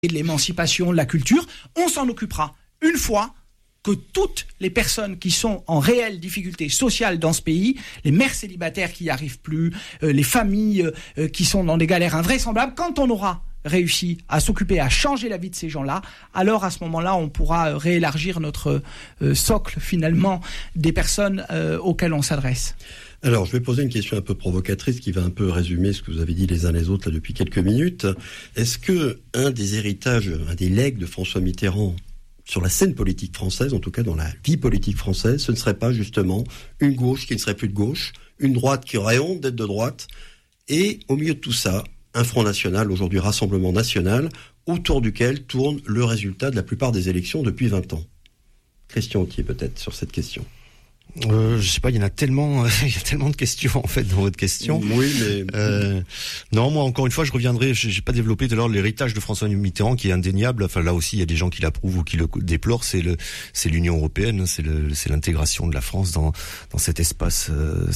et de l'émancipation, de la culture. On s'en occupera une fois que toutes les personnes qui sont en réelle difficulté sociale dans ce pays, les mères célibataires qui n'y arrivent plus, les familles qui sont dans des galères invraisemblables, quand on aura réussi à s'occuper, à changer la vie de ces gens-là, alors à ce moment-là, on pourra réélargir notre socle, finalement, des personnes auxquelles on s'adresse. Alors, je vais poser une question un peu provocatrice qui va un peu résumer ce que vous avez dit les uns les autres là, depuis quelques minutes. Est-ce que un des héritages, un des legs de François Mitterrand sur la scène politique française, en tout cas dans la vie politique française, ce ne serait pas justement une gauche qui ne serait plus de gauche, une droite qui aurait honte d'être de droite, et au milieu de tout ça, un Front National, aujourd'hui Rassemblement National, autour duquel tourne le résultat de la plupart des élections depuis 20 ans. Christian Autier, peut-être, sur cette question. Je sais pas, il y a tellement de questions en fait dans votre question. Oui, mais non, moi encore une fois, je reviendrai. J'ai pas développé tout à l'heure l'héritage de François Mitterrand qui est indéniable. Enfin là aussi, il y a des gens qui l'approuvent ou qui le déplorent. C'est l'Union européenne, c'est l'intégration de la France dans cet espace,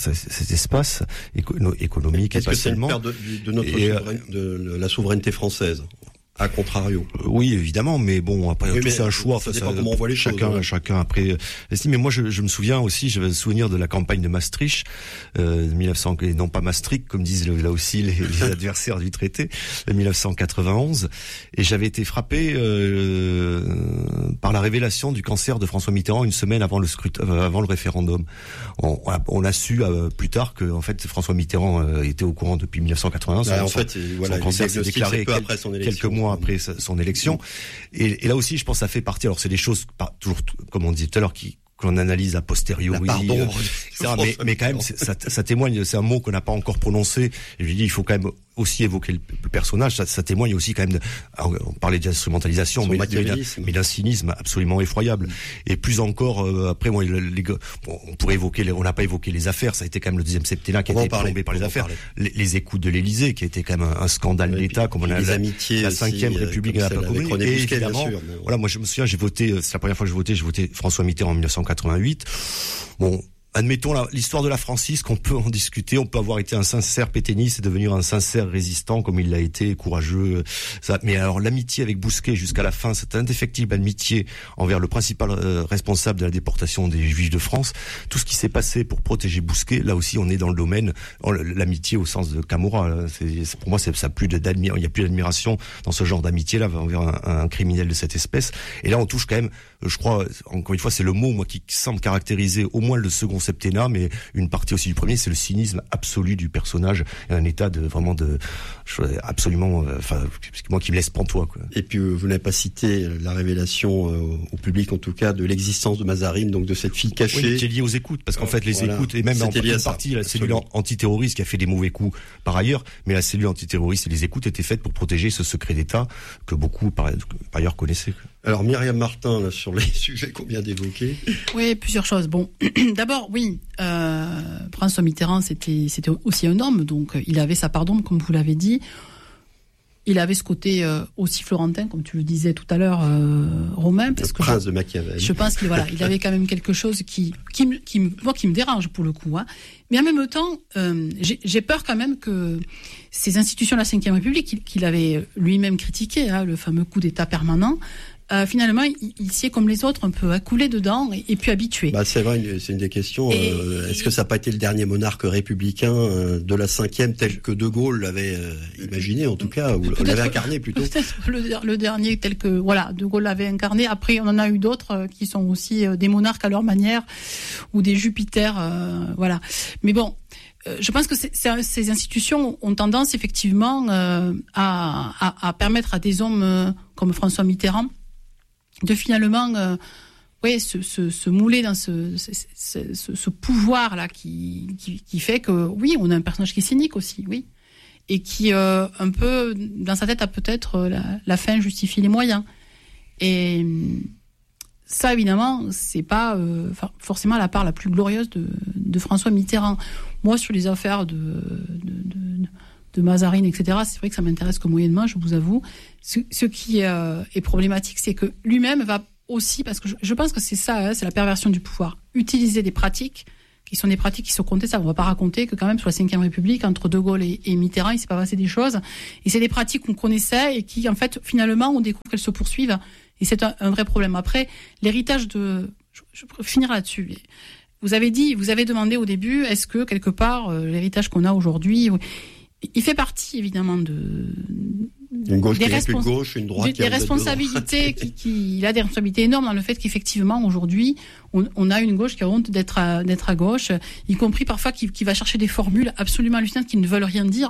économique et pas seulement. Est-ce que c'est une perte de la souveraineté française? À contrario. Oui, évidemment, mais bon, après, c'est un choix. Ça dépend comment on voit les choses. Chacun après estime. Mais moi, je me souviens aussi, j'avais le souvenir de la campagne de Maastricht, 1900, et non pas Maastricht, comme disent là aussi les adversaires du traité, 1991. Et j'avais été frappé, par la révélation du cancer de François Mitterrand une semaine avant le scrutin, avant le référendum. On a su, plus tard que, en fait, François Mitterrand était au courant depuis 1991. En fait, voilà, son cancer s'est déclaré peu après son élection. Quelques mois après son élection. Et là aussi, je pense que ça fait partie, alors c'est des choses, toujours, comme on disait tout à l'heure, qu'on analyse a posteriori, mais quand même, ça témoigne, c'est un mot qu'on n'a pas encore prononcé. Et je dis, il faut quand même aussi évoquer le personnage. Ça témoigne aussi quand même on parlait d'instrumentalisation, mais d'un cynisme absolument effroyable. Et plus encore, après, moi, on pourrait évoquer, on n'a pas évoqué les affaires. Ça a été quand même le deuxième septennat qui a été plombé par les affaires. Les écoutes de l'Élysée, qui a été quand même un scandale d'État, comme on a la 5e République n'a pas connu. Et évidemment, voilà, moi, je me souviens, c'est la première fois que j'ai voté François Mitterrand en 1988. Bon, admettons l'histoire de la Francis, qu'on peut en discuter. On peut avoir été un sincère pétainiste et devenir un sincère résistant, comme il l'a été, courageux. Mais alors, l'amitié avec Bousquet jusqu'à la fin, cette indéfectible amitié envers le principal responsable de la déportation des Juifs de France, tout ce qui s'est passé pour protéger Bousquet, là aussi, on est dans le domaine, l'amitié au sens de Camorra. Pour moi, il n'y a plus d'admiration dans ce genre d'amitié-là envers un criminel de cette espèce. Et là, on touche quand même, je crois, encore une fois, c'est le mot, moi, qui semble caractériser au moins le second septennat, mais une partie aussi du premier, c'est le cynisme absolu du personnage, et un état absolument, moi qui me laisse pantois, quoi. Et puis vous n'avez pas cité la révélation au public, en tout cas, de l'existence de Mazarine, donc de cette fille cachée. Oui, qui est liée aux écoutes, parce qu'en fait les écoutes, et même en partie la cellule antiterroriste qui a fait des mauvais coups par ailleurs, mais la cellule antiterroriste et les écoutes étaient faites pour protéger ce secret d'État que beaucoup par ailleurs connaissaient, quoi. Alors Myriam Martin, là, sur les sujets qu'on vient d'évoquer. Oui, plusieurs choses. Bon, d'abord, oui, François Mitterrand, c'était aussi un homme, donc il avait sa part d'ombre, comme vous l'avez dit. Il avait ce côté aussi florentin, comme tu le disais tout à l'heure, Romain. Parce que prince de Machiavel. Je pense qu'il avait quand même quelque chose qui me dérange pour le coup. Hein. Mais en même temps, j'ai peur quand même que ces institutions de la Ve République, qu'il avait lui-même critiqué, hein, le fameux coup d'État permanent, finalement, il s'y est comme les autres un peu accoulé dedans et puis habitué. C'est vrai, c'est une des questions. Est-ce que ça n'a pas été le dernier monarque républicain de la 5e tel que De Gaulle l'avait imaginé, en tout cas, ou l'avait incarné plutôt? Peut-être le dernier tel que De Gaulle l'avait incarné. Après, on en a eu d'autres qui sont aussi des monarques à leur manière ou des Jupiters, voilà. Mais bon. Je pense que ces institutions ont tendance effectivement à permettre à des hommes comme François Mitterrand de finalement se mouler dans ce pouvoir là qui fait que oui, on a un personnage qui est cynique aussi, oui, et qui un peu dans sa tête a peut-être la fin justifie les moyens. Et ça, évidemment, c'est pas forcément la part la plus glorieuse de François Mitterrand. Moi, sur les affaires de Mazarine, etc., c'est vrai que ça m'intéresse que moyennement, je vous avoue. Ce qui est problématique, c'est que lui-même va aussi, parce que je pense que c'est ça, hein, c'est la perversion du pouvoir, utiliser des pratiques qui sont des pratiques qui sont contestables. On va pas raconter que quand même, sous la Ve République, entre De Gaulle et Mitterrand, il s'est pas passé des choses. Et c'est des pratiques qu'on connaissait et qui, en fait, finalement, on découvre qu'elles se poursuivent. Et c'est un vrai problème. Après, l'héritage je peux finir là-dessus. Vous avez demandé au début, est-ce que quelque part l'héritage qu'on a aujourd'hui, il fait partie évidemment une gauche des une gauche, une droite, des responsabilités il a des responsabilités énormes dans le fait qu'effectivement aujourd'hui on a une gauche qui a honte d'être à gauche, y compris parfois qui va chercher des formules absolument hallucinantes qui ne veulent rien dire.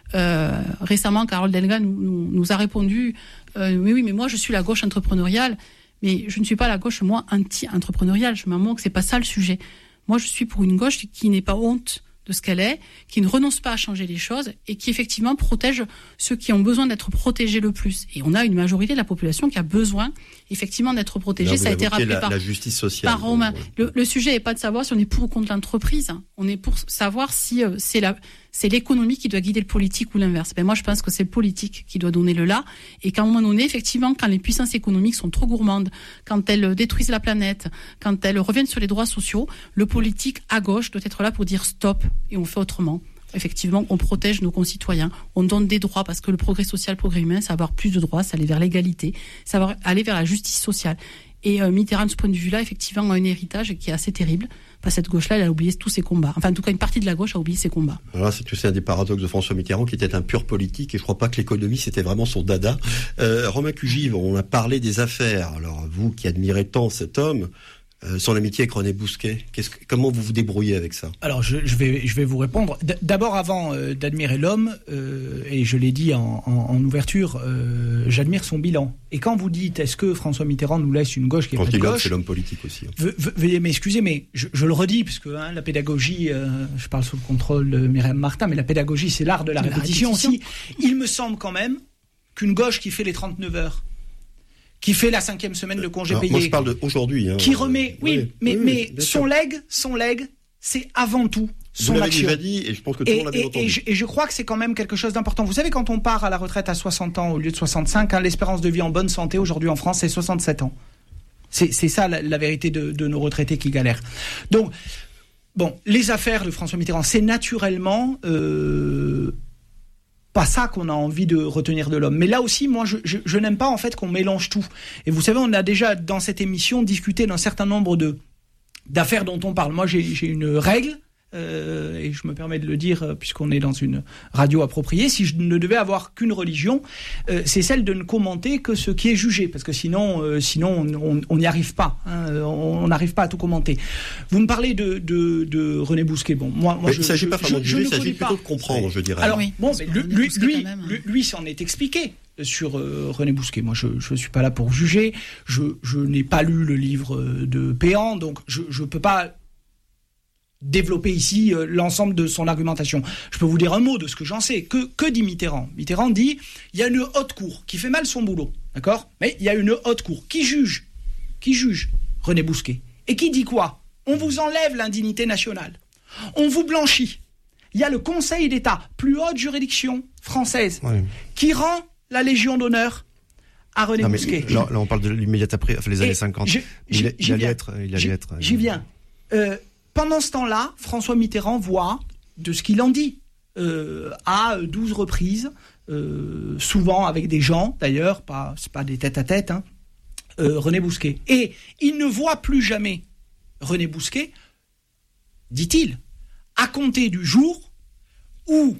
Récemment, Carole Delga nous a répondu oui, mais moi je suis la gauche entrepreneuriale. Mais je ne suis pas la gauche, moi, anti-entrepreneuriale. Je m'en moque, c'est pas ça le sujet. Moi, je suis pour une gauche qui n'ait pas honte de ce qu'elle est, qui ne renonce pas à changer les choses et qui, effectivement, protège ceux qui ont besoin d'être protégés le plus. Et on a une majorité de la population qui a besoin, effectivement, d'être protégée. Ça a été rappelé par la justice sociale. Par Romain. Le sujet n'est pas de savoir si on est pour ou contre l'entreprise. On est pour savoir si c'est l'économie qui doit guider le politique ou l'inverse. Moi, je pense que c'est le politique qui doit donner le là. Et qu'à un moment donné, effectivement, quand les puissances économiques sont trop gourmandes, quand elles détruisent la planète, quand elles reviennent sur les droits sociaux, le politique à gauche doit être là pour dire stop et on fait autrement. Effectivement, on protège nos concitoyens, on donne des droits parce que le progrès social, le progrès humain, c'est avoir plus de droits, c'est aller vers l'égalité, c'est aller vers la justice sociale. Et Mitterrand, de ce point de vue-là, effectivement, a un héritage qui est assez terrible. Cette gauche-là, elle a oublié tous ses combats. Enfin, en tout cas, une partie de la gauche a oublié ses combats. Alors là, c'est un des paradoxes de François Mitterrand, qui était un pur politique, et je crois pas que l'économie, c'était vraiment son dada. Romain Cugive, on a parlé des affaires. Alors, vous qui admirez tant cet homme, son amitié avec René Bousquet, comment vous vous débrouillez avec ça? Alors, je vais vous répondre. D'abord, avant d'admirer l'homme, et je l'ai dit en ouverture, j'admire son bilan. Et quand vous dites, est-ce que François Mitterrand nous laisse une gauche qui est pas de gauche, c'est l'homme politique aussi. Veuillez m'excuser, mais je le redis, puisque la pédagogie, je parle sous le contrôle de Myriam Martin, mais la pédagogie, c'est l'art de la répétition aussi. Il me semble quand même qu'une gauche qui fait les 39 heures, qui fait la 5e semaine de congé payé. Moi, je parle d'aujourd'hui. Qui remet, mais son legs, c'est avant tout son action. Vous l'avez déjà dit, et je pense que tout le monde l'a bien entendu. Et je crois que c'est quand même quelque chose d'important. Vous savez, quand on part à la retraite à 60 ans au lieu de 65, l'espérance de vie en bonne santé aujourd'hui en France, c'est 67 ans. C'est ça la vérité de nos retraités qui galèrent. Donc, bon, les affaires de François Mitterrand, c'est naturellement pas ça qu'on a envie de retenir de l'homme. Mais là aussi, moi, je n'aime pas en fait qu'on mélange tout. Et vous savez, on a déjà dans cette émission discuté d'un certain nombre d'affaires dont on parle. Moi, j'ai une règle, et je me permets de le dire puisqu'on est dans une radio appropriée. Si je ne devais avoir qu'une religion, c'est celle de ne commenter que ce qui est jugé, parce que sinon on n'y arrive pas. On n'arrive pas à tout commenter. Vous me parlez de René Bousquet. Bon, moi, il ne s'agit pas vraiment de juger, il s'agit plutôt de comprendre, je dirais. Alors, bon, mais lui s'en est expliqué sur René Bousquet. Moi, je ne suis pas là pour juger. Je n'ai pas lu le livre de Péan, donc je ne peux pas développer ici l'ensemble de son argumentation. Je peux vous dire un mot de ce que j'en sais. Que dit Mitterrand? Mitterrand dit, il y a une haute cour qui fait mal son boulot, d'accord? Mais il y a une haute cour qui juge René Bousquet. Et qui dit quoi? On vous enlève l'indignité nationale. On vous blanchit. Il y a le Conseil d'État, plus haute juridiction française, qui rend la Légion d'honneur à René Bousquet. Là, on parle de l'immédiat après, les années 50. Il allait être. J'y viens. Pendant ce temps-là, François Mitterrand voit, de ce qu'il en dit, à 12 reprises, souvent avec des gens, d'ailleurs, c'est pas des tête-à-tête, René Bousquet. Et il ne voit plus jamais René Bousquet, dit-il, à compter du jour où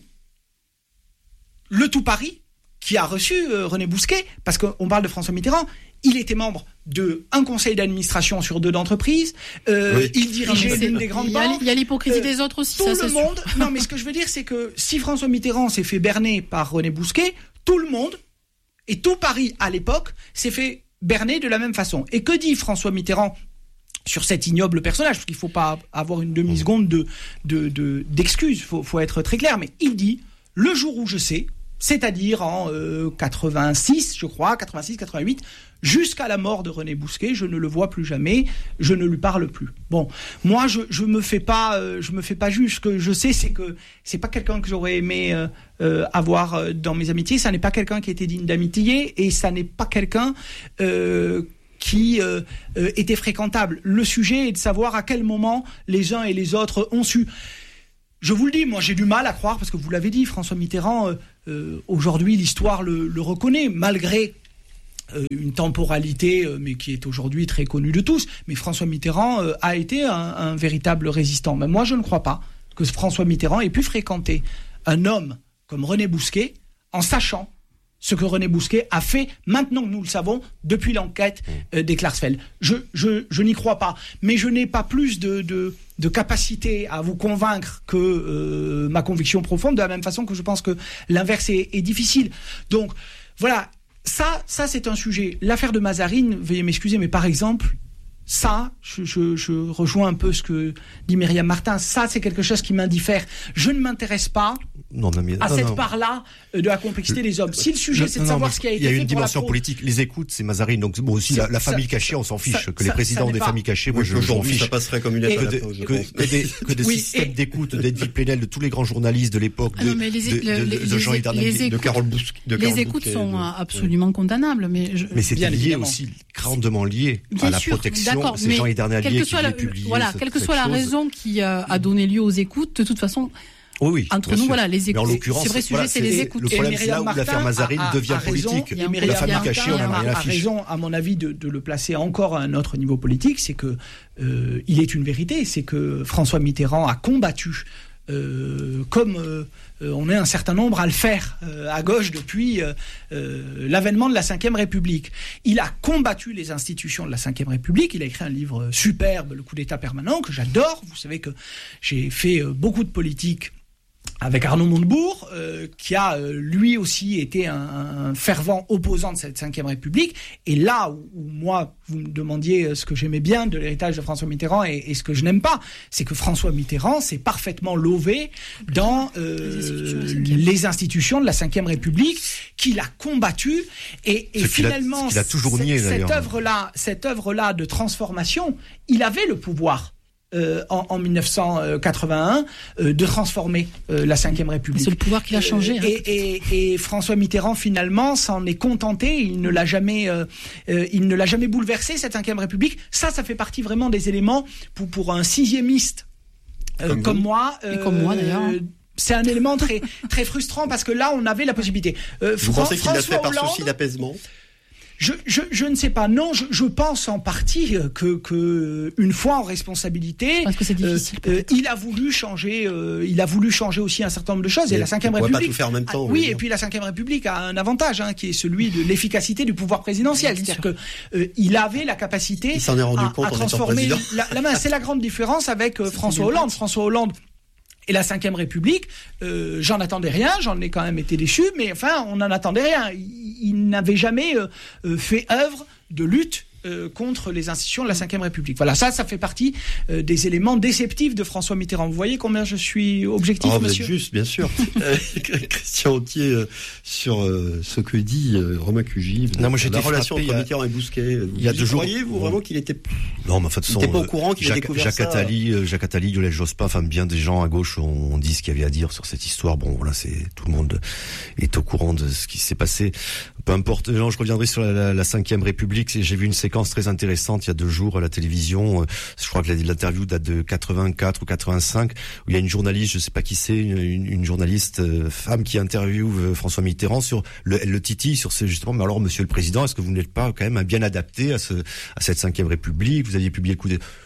le tout Paris, qui a reçu René Bousquet, parce qu'on parle de François Mitterrand, il était membre d'un conseil d'administration sur 2 d'entreprises. Il dirigeait l'une des grandes banques. Il y a l'hypocrisie des autres aussi. Tout le monde. Non, mais ce que je veux dire, c'est que si François Mitterrand s'est fait berner par René Bousquet, tout le monde et tout Paris à l'époque s'est fait berner de la même façon. Et que dit François Mitterrand sur cet ignoble personnage? Parce qu'il ne faut pas avoir une demi-seconde d'excuse. Faut être très clair. Mais il dit, le jour où je sais, c'est-à-dire en 86, je crois, 88, jusqu'à la mort de René Bousquet, je ne le vois plus jamais, je ne lui parle plus. Bon, moi, je me fais pas juge. Ce que je sais, c'est que c'est pas quelqu'un que j'aurais aimé avoir dans mes amitiés. Ça n'est pas quelqu'un qui était digne d'amitié, et ça n'est pas quelqu'un qui étaient fréquentables. Le sujet est de savoir à quel moment les uns et les autres ont su. Je vous le dis, moi j'ai du mal à croire, parce que vous l'avez dit, François Mitterrand, aujourd'hui l'histoire le reconnaît, malgré une temporalité, mais qui est aujourd'hui très connue de tous. Mais François Mitterrand a été un véritable résistant. Mais moi je ne crois pas que François Mitterrand ait pu fréquenter un homme comme René Bousquet en sachant ce que René Bousquet a fait, maintenant que nous le savons, depuis l'enquête des Klarsfeld. Je n'y crois pas, mais je n'ai pas plus de capacité à vous convaincre que ma conviction profonde, de la même façon que je pense que l'inverse est difficile. Donc, voilà, ça c'est un sujet. L'affaire de Mazarine, veuillez m'excuser, mais par exemple, ça, je rejoins un peu ce que dit Myriam Martin, ça c'est quelque chose qui m'indiffère. Je ne m'intéresse pas cette part-là de la complexité des hommes. Si le sujet c'est de savoir ce qui a été fait. Il y a une dimension politique. Les écoutes, c'est Mazarine. Donc bon, aussi la famille cachée, on s'en fiche. Que les présidents des familles cachées, moi je m'en fiche. Ça passerait comme une étape. Que des systèmes d'écoute, d'Edwy Plenel, de tous les grands journalistes de l'époque, de Jean Hidalgo, de Carole Bousquet. Les écoutes sont absolument condamnables, mais c'est lié aussi, grandement lié à la protection. C'est Jean Hidalgo qui l'a publié. Voilà, quelle que soit la raison qui a donné lieu aux écoutes, de toute façon. Oui, entre nous, voilà, les écoutes. C'est vrai sujet, c'est les écoutes. Le problème, c'est là où l'affaire Mazarine devient politique. La famille cachée, on n'en a rien à fiche. A raison, à mon avis, de le placer encore à un autre niveau politique, c'est que il est une vérité, c'est que François Mitterrand a combattu, comme on est un certain nombre à le faire à gauche depuis l'avènement de la Ve République. Il a combattu les institutions de la Ve République. Il a écrit un livre superbe, Le coup d'État permanent, que j'adore. Vous savez que j'ai fait beaucoup de politique avec Arnaud Montebourg, qui a lui aussi été un fervent opposant de cette Ve République. Et là où moi, vous me demandiez ce que j'aimais bien de l'héritage de François Mitterrand et ce que je n'aime pas, c'est que François Mitterrand s'est parfaitement lové dans les institutions de la Ve République, qu'il a combattu. Et finalement, qu'il a toujours nié, cette œuvre-là de transformation, il avait le pouvoir. En 1981 de transformer la Ve République. C'est le pouvoir qui l'a changé. Et François Mitterrand finalement s'en est contenté. Il ne l'a jamais bouleversé, cette Ve République. Ça fait partie vraiment des éléments pour un sixiémiste comme moi. Et comme moi d'ailleurs. C'est un élément très très frustrant parce que là on avait la possibilité. Vous pensez qu'il l'a fait par souci d'apaisement ? Je ne sais pas. Non, je pense en partie que une fois en responsabilité, parce que c'est difficile, il a voulu changer aussi un certain nombre de choses. Et la Ve République. Pas tout faire en même temps. Oui, et puis la Ve République a un avantage, qui est celui de l'efficacité du pouvoir présidentiel. C'est-à-dire que il avait la capacité à transformer la main. C'est la grande différence avec François Hollande. François Hollande. Et la Ve République, j'en attendais rien, j'en ai quand même été déçu, mais enfin, on n'en attendait rien. Il n'avait jamais fait œuvre de lutte contre les institutions de la Ve République. Voilà, ça fait partie des éléments déceptifs de François Mitterrand. Vous voyez combien je suis objectif, monsieur ? Vous êtes juste, bien sûr. Christian Autier, sur ce que dit Romain Cugy, la relation entre Mitterrand et Bousquet. Il y a 2 jours. Croyez-vous vraiment qu'il était... Non, mais en fait, il n'était pas au courant qu'il a découvert Jacques Attali, Lionel Jospin, enfin bien des gens à gauche ont dit ce qu'il y avait à dire sur cette histoire. Bon, voilà, tout le monde est au courant de ce qui s'est passé. Peu importe, je reviendrai sur la Ve République. J'ai vu une séquence très intéressante il y a 2 jours à la télévision. Je crois que l'interview date de 84 ou 85, où il y a une journaliste, je sais pas qui c'est, une journaliste femme qui interviewe François Mitterrand elle le titille sur justement, mais alors Monsieur le Président, est-ce que vous n'êtes pas quand même bien adapté à cette Ve République ? Vous aviez publié le coup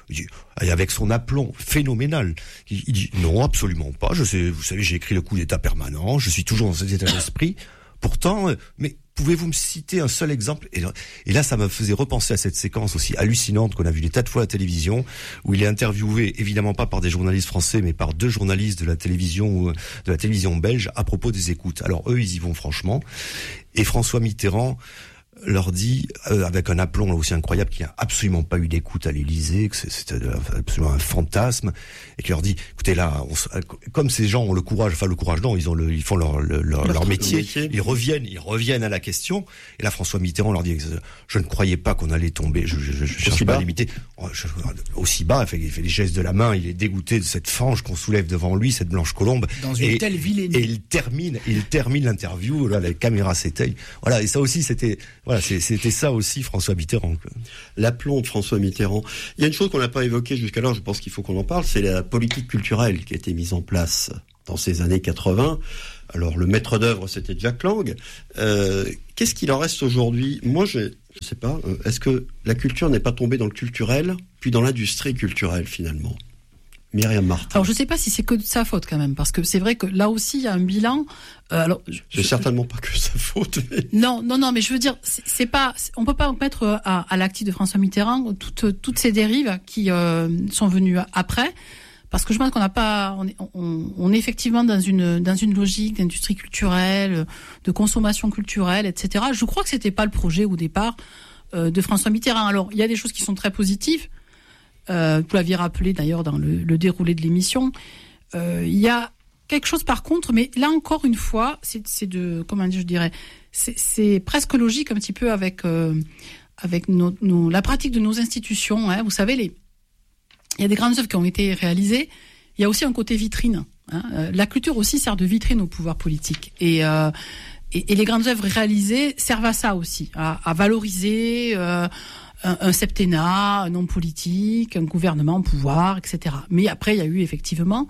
et avec son aplomb phénoménal. Il dit non, absolument pas. Vous savez, j'ai écrit le coup d'État permanent. Je suis toujours dans cet état d'esprit. Pourtant, mais pouvez-vous me citer un seul exemple ? Et là, ça me faisait repenser à cette séquence aussi hallucinante qu'on a vu des tas de fois à la télévision, où il est interviewé, évidemment pas par des journalistes français, mais par 2 journalistes de la télévision belge à propos des écoutes. Alors eux, ils y vont franchement. Et François Mitterrand leur dit, avec un aplomb là aussi incroyable, qu'il n'y a absolument pas eu d'écoute à l'Élysée, que c'était absolument un fantasme, et qu'il leur dit, écoutez là, comme ces gens ont le courage, non, ils font leur métier, ils reviennent à la question, et là François Mitterrand leur dit, je ne croyais pas qu'on allait tomber, je cherche pas à limiter, aussi bas, il fait les gestes de la main, il est dégoûté de cette fange qu'on soulève devant lui, cette blanche colombe, dans une telle vilainie. Et il termine l'interview, là, la caméra s'éteille, voilà, et ça aussi c'était Voilà, c'était ça aussi François Mitterrand. L'aplomb de François Mitterrand. Il y a une chose qu'on n'a pas évoquée jusqu'alors, je pense qu'il faut qu'on en parle, c'est la politique culturelle qui a été mise en place dans ces années 80. Alors le maître d'œuvre, c'était Jack Lang. Qu'est-ce qu'il en reste aujourd'hui ? Moi, je sais pas. Est-ce que la culture n'est pas tombée dans le culturel, puis dans l'industrie culturelle finalement ? Myriam Martin. Alors je ne sais pas si c'est que de sa faute quand même, parce que c'est vrai que là aussi il y a un bilan. C'est certainement pas que sa faute. Mais... Non, mais je veux dire, c'est pas, on peut pas mettre à l'actif de François Mitterrand toutes ces dérives qui sont venues après, parce que je pense qu'on n'a pas, on est effectivement dans une logique d'industrie culturelle, de consommation culturelle, etc. Je crois que c'était pas le projet au départ de François Mitterrand. Alors il y a des choses qui sont très positives. Vous l'aviez rappelé d'ailleurs dans le déroulé de l'émission. Il y a quelque chose par contre, mais là encore une fois, c'est presque logique un petit peu avec la pratique de nos institutions. Hein. Vous savez, il y a des grandes œuvres qui ont été réalisées. Il y a aussi un côté vitrine. Hein. La culture aussi sert de vitrine au pouvoir politique. Et les grandes œuvres réalisées servent à ça aussi, à valoriser un septennat, un homme politique, un gouvernement au pouvoir, etc. Mais après, il y a eu effectivement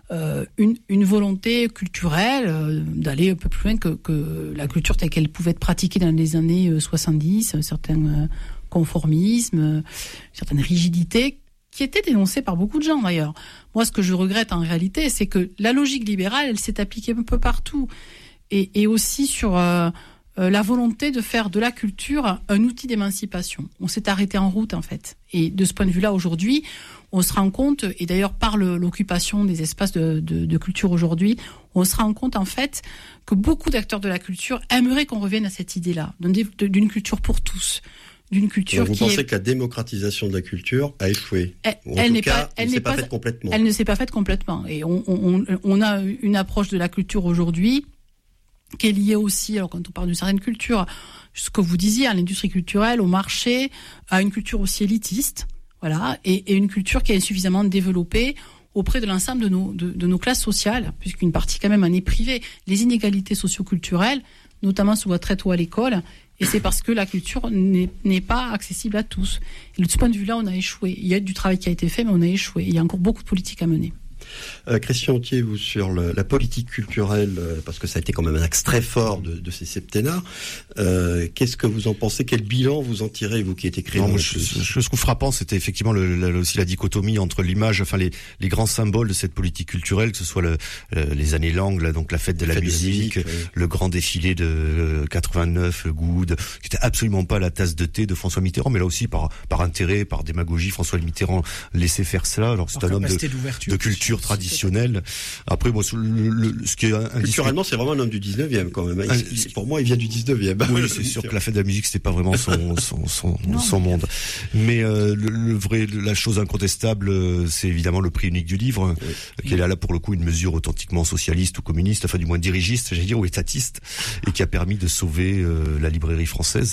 une volonté culturelle d'aller un peu plus loin que la culture telle qu'elle pouvait être pratiquée dans les années 70, un certain conformisme, certaines rigidités qui étaient dénoncées par beaucoup de gens d'ailleurs. Moi, ce que je regrette en réalité, c'est que la logique libérale, elle s'est appliquée un peu partout. Et aussi sur... la volonté de faire de la culture un outil d'émancipation. On s'est arrêté en route, en fait. Et de ce point de vue-là, aujourd'hui, on se rend compte, et d'ailleurs par l'occupation des espaces de culture aujourd'hui, on se rend compte, en fait, que beaucoup d'acteurs de la culture aimeraient qu'on revienne à cette idée-là, d'une culture pour tous. D'une culture vous pensez que la démocratisation de la culture a échoué ? Elle ne s'est pas faite complètement. Elle ne s'est pas faite complètement. Et on a une approche de la culture aujourd'hui qui est lié aussi, alors quand on parle d'une certaine culture, ce que vous disiez, à l'industrie culturelle, au marché, à une culture aussi élitiste, voilà, et une culture qui est insuffisamment développée auprès de l'ensemble de nos classes sociales, puisqu'une partie quand même en est privée. Les inégalités socio-culturelles, notamment se voient très tôt à l'école, et c'est parce que la culture n'est pas accessible à tous. Et de ce point de vue-là, on a échoué. Il y a du travail qui a été fait, mais on a échoué. Il y a encore beaucoup de politiques à mener. Christian Authier, vous sur la politique culturelle, parce que ça a été quand même un axe très fort de ces septennats. Qu'est-ce que vous en pensez ? Quel bilan vous en tirez, vous qui êtes écrivain ? Ce que je trouve frappant, c'était effectivement aussi la dichotomie entre l'image, enfin les grands symboles de cette politique culturelle, que ce soit les années Lang, donc la fête de la musique, oui. Le grand défilé de 89, le Good, qui était absolument pas la tasse de thé de François Mitterrand, mais là aussi par intérêt, par démagogie, François Mitterrand laissait faire cela. Alors c'est un homme de culture traditionnelle. Après, moi, ce qui est culturellement, c'est vraiment un homme du 19e quand même. Pour moi, il vient du 19e. Oui, c'est sûr que la fête de la musique, c'était pas vraiment son monde. Mais la chose incontestable, c'est évidemment le prix unique du livre, qui est là pour le coup une mesure authentiquement socialiste ou communiste, enfin du moins dirigiste, j'allais dire, ou étatiste, et qui a permis de sauver la librairie française.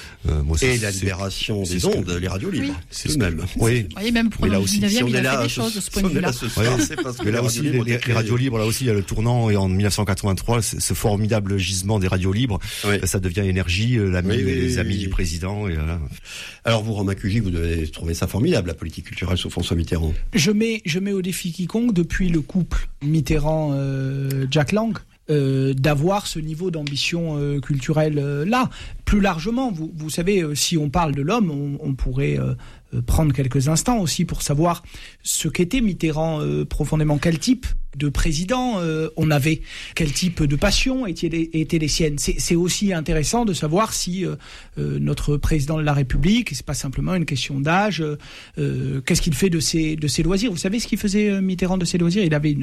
Et la libération des ondes, les radios libres. Oui. C'est ce même. Oui. Vous voyez, même pour le 19e, il a fait des choses de ce point de vue-là. Mais là aussi, les radios libres, là aussi, il y a le tournant, et en 1983, ce formidable gisement des radios libres, ça devient Énergie, les amis du président. Et voilà. Alors vous, Romain Cugy, vous devez trouver ça formidable, la politique culturelle sous François Mitterrand. Je mets au défi quiconque, depuis le couple Mitterrand-Jack Lang, d'avoir ce niveau d'ambition culturelle là. Plus largement, vous savez, si on parle de l'homme, on pourrait prendre quelques instants aussi pour savoir ce qu'était Mitterrand profondément, quel type de président on avait, quel type de passion étaient les siennes. C'est aussi intéressant de savoir si notre président de la République, c'est pas simplement une question d'âge, qu'est-ce qu'il fait de ses loisirs. Vous savez ce qu'il faisait Mitterrand de ses loisirs ? Il avait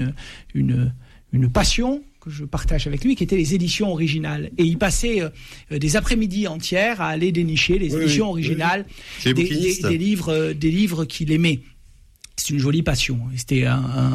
une passion que je partage avec lui, qui étaient les éditions originales. Et il passait des après-midi entières à aller dénicher les éditions originales des livres qu'il aimait. C'est une jolie passion. C'était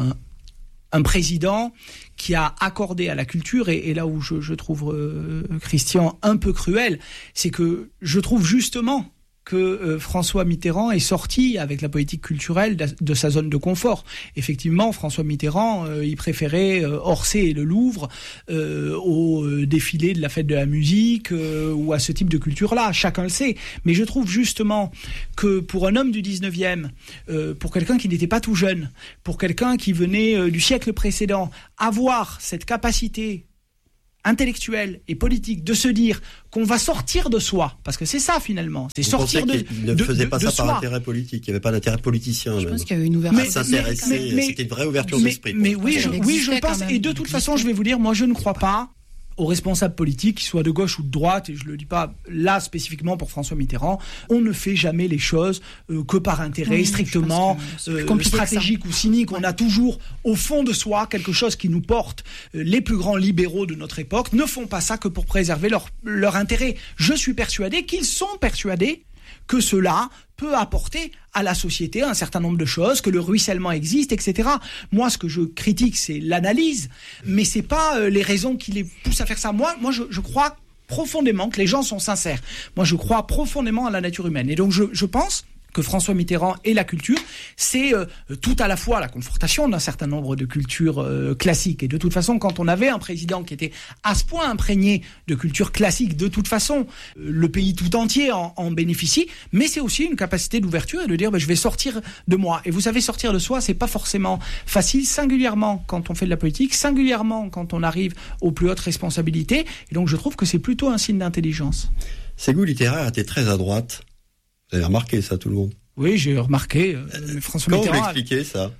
un président qui a accordé à la culture, et là où je trouve Christian un peu cruel, c'est que je trouve justement que François Mitterrand est sorti avec la politique culturelle de sa zone de confort. Effectivement, François Mitterrand, il préférait Orsay et le Louvre au défilé de la fête de la musique ou à ce type de culture-là. Chacun le sait. Mais je trouve justement que pour un homme du 19e, pour quelqu'un qui n'était pas tout jeune, pour quelqu'un qui venait du siècle précédent, avoir cette capacité intellectuelle et politique de se dire qu'on va sortir de soi, parce que c'est ça finalement, c'est sortir de soi. Il ne faisait pas ça par intérêt politique, il n'y avait pas d'intérêt politicien. Je pense qu'il y a eu une ouverture. C'était une vraie ouverture d'esprit. Mais oui, je pense, et de toute façon, je vais vous dire, moi je ne crois pas aux responsables politiques, qu'ils soient de gauche ou de droite, et je ne le dis pas là spécifiquement pour François Mitterrand, on ne fait jamais les choses que par intérêt strictement stratégique ou cynique. On a toujours au fond de soi quelque chose qui nous porte. Les plus grands libéraux de notre époque ne font pas ça que pour préserver leur intérêt. Je suis persuadé qu'ils sont persuadés que cela peut apporter à la société un certain nombre de choses, que le ruissellement existe, etc. Moi, ce que je critique, c'est l'analyse, mais c'est pas les raisons qui les poussent à faire ça. Moi, je crois profondément que les gens sont sincères. Moi, je crois profondément à la nature humaine. Et donc, je pense que François Mitterrand et la culture, c'est tout à la fois la confortation d'un certain nombre de cultures classiques. Et de toute façon, quand on avait un président qui était à ce point imprégné de culture classique, de toute façon, le pays tout entier en bénéficie. Mais c'est aussi une capacité d'ouverture et de dire je vais sortir de moi. Et vous savez, sortir de soi, c'est pas forcément facile, singulièrement quand on fait de la politique, singulièrement quand on arrive aux plus hautes responsabilités. Et donc je trouve que c'est plutôt un signe d'intelligence. Ses goûts littéraires étaient très à droite. Vous avez remarqué ça, tout le monde? Oui, j'ai remarqué. François Mitterrand. Comment vous l'expliquez ça?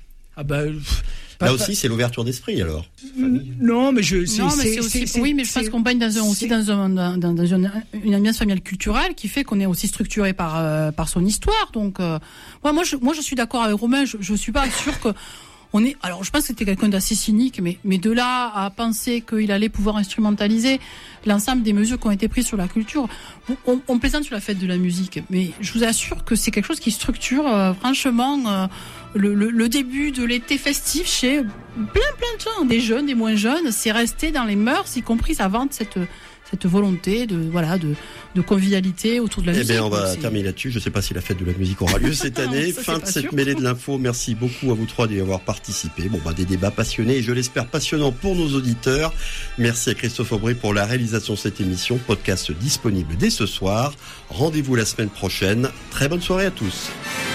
Là aussi, c'est l'ouverture d'esprit, alors. Non, mais je pense qu'on baigne dans une ambiance familiale culturelle qui fait qu'on est aussi structuré par son histoire. Donc, moi, je suis d'accord avec Romain. Je suis pas sûr que alors, je pense que c'était quelqu'un d'assez cynique, mais de là à penser qu'il allait pouvoir instrumentaliser l'ensemble des mesures qui ont été prises sur la culture, on plaisante sur la fête de la musique, mais je vous assure que c'est quelque chose qui structure franchement le début de l'été festif chez plein de gens, des jeunes, des moins jeunes. C'est resté dans les mœurs, y compris avant cette volonté de convivialité autour de la musique. Eh bien, on va terminer là-dessus. Je ne sais pas si la fête de la musique aura lieu cette année. Fin de cette mêlée de l'info. Merci beaucoup à vous trois d'y avoir participé. Des débats passionnés et je l'espère passionnants pour nos auditeurs. Merci à Christophe Aubry pour la réalisation de cette émission. Podcast disponible dès ce soir. Rendez-vous la semaine prochaine. Très bonne soirée à tous.